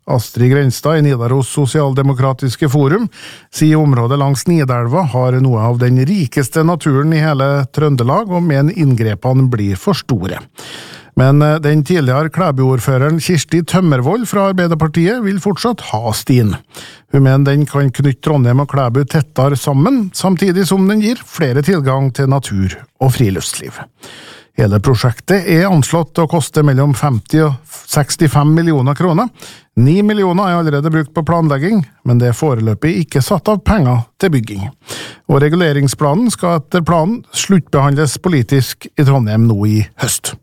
Astrid Grenstad i Nidaros Sosialdemokratiske Forum sier området langs Nidelva har noe av den rikeste naturen i hele Trøndelag, og mener inngrepene blir for store. Men den tidligere Klæbu-ordføreren Kirsti Tømmervold fra Arbeiderpartiet vil fortsatt ha stien. Hun mener den kan knytte Trondheim og Klæbu tettere sammen, samtidig som den gir flere tilgang til natur og friluftsliv. Hele prosjektet er anslått å koste mellom 50 og 65 millioner kroner. 9 millioner er allerede brukt på planlegging, men det er foreløpig ikke satt av penger til bygging. Og reguleringsplanen skal etter planen sluttbehandles politisk i Trondheim nå i høst.